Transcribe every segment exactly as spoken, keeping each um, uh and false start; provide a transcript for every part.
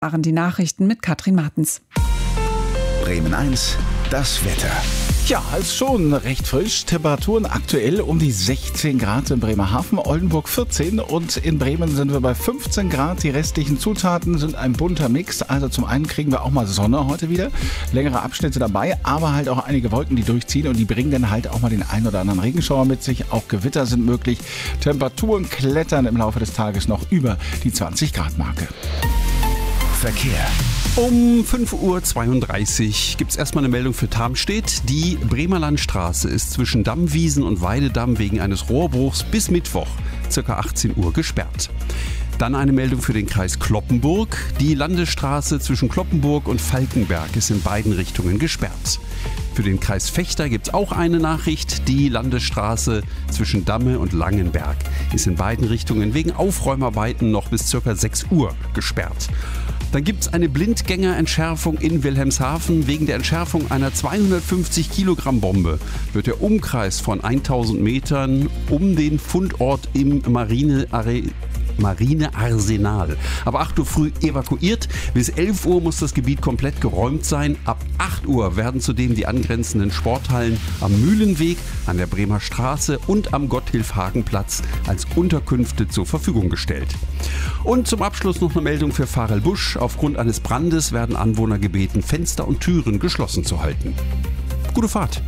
Waren die Nachrichten mit Katrin Martens. Bremen eins, das Wetter. Ja, ist schon recht frisch. Temperaturen aktuell um die sechzehn Grad in Bremerhaven, Oldenburg vierzehn und in Bremen sind wir bei fünfzehn Grad. Die restlichen Zutaten sind ein bunter Mix. Also zum einen kriegen wir auch mal Sonne heute wieder, längere Abschnitte dabei, aber halt auch einige Wolken, die durchziehen und die bringen dann halt auch mal den einen oder anderen Regenschauer mit sich. Auch Gewitter sind möglich. Temperaturen klettern im Laufe des Tages noch über die zwanzig Grad Marke. Verkehr. Um fünf Uhr zweiunddreißig gibt es erstmal eine Meldung für Tarmstedt. Die Bremer Landstraße ist zwischen Dammwiesen und Weidedamm wegen eines Rohrbruchs bis Mittwoch, ca. achtzehn Uhr, gesperrt. Dann eine Meldung für den Kreis Cloppenburg. Die Landesstraße zwischen Cloppenburg und Falkenberg ist in beiden Richtungen gesperrt. Für den Kreis Vechta gibt es auch eine Nachricht. Die Landesstraße zwischen Damme und Langenberg ist in beiden Richtungen wegen Aufräumarbeiten noch bis ca. sechs Uhr gesperrt. Dann gibt es eine Blindgängerentschärfung in Wilhelmshaven. Wegen der Entschärfung einer zweihundertfünfzig Kilogramm Bombe wird der Umkreis von tausend Metern um den Fundort im Marineare Marinearsenal. Aber acht Uhr früh evakuiert. Bis elf Uhr muss das Gebiet komplett geräumt sein. Ab acht Uhr werden zudem die angrenzenden Sporthallen am Mühlenweg, an der Bremer Straße und am Gotthilf-Hagen-Platz als Unterkünfte zur Verfügung gestellt. Und zum Abschluss noch eine Meldung für Farelbusch. Aufgrund eines Brandes werden Anwohner gebeten, Fenster und Türen geschlossen zu halten. Gute Fahrt.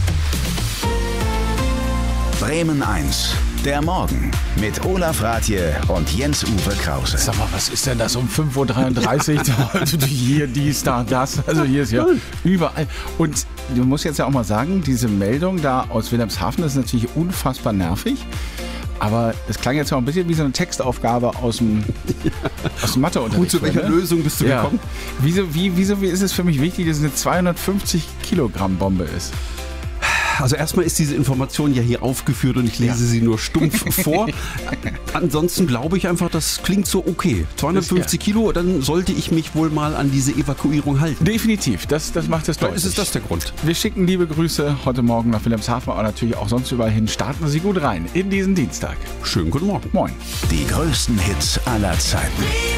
Bremen eins, der Morgen mit Olaf Rathje und Jens-Uwe Krause. Sag mal, was ist denn das um fünf Uhr dreiunddreißig? Also hier, dies, da, das. Also hier ist ja überall. Und du musst jetzt ja auch mal sagen, diese Meldung da aus Wilhelmshaven ist natürlich unfassbar nervig. Aber es klang jetzt auch ein bisschen wie so eine Textaufgabe aus dem, aus dem Matheunterricht. Gut, zu welcher ne? Lösung bist du ja. gekommen? Wieso, wie, wieso wie ist es für mich wichtig, dass es eine zweihundertfünfzig Kilogramm Bombe ist? Also erstmal ist diese Information ja hier aufgeführt und ich lese ja. sie nur stumpf vor. Ansonsten glaube ich einfach, das klingt so okay. zweihundertfünfzig Kilo, dann sollte ich mich wohl mal an diese Evakuierung halten. Definitiv, das, das macht es deutlich. Ist es das der Grund? Wir schicken liebe Grüße heute Morgen nach Wilhelmshaven, aber natürlich auch sonst überall hin. Starten Sie gut rein in diesen Dienstag. Schönen guten Morgen. Moin. Die größten Hits aller Zeiten.